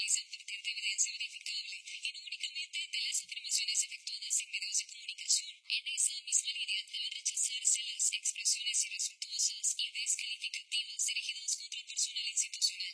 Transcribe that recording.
realiza a partir de evidencia verificable y no únicamente de las afirmaciones efectuadas en medios de comunicación. En esa misma línea deben rechazarse las expresiones irrespetuosas y descalificativas dirigidas contra el personal institucional.